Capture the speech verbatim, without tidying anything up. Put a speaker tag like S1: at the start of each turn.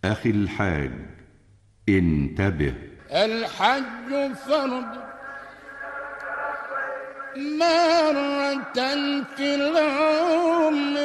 S1: أخي الحاج، انتبه.
S2: الحج فرض مرة في العمر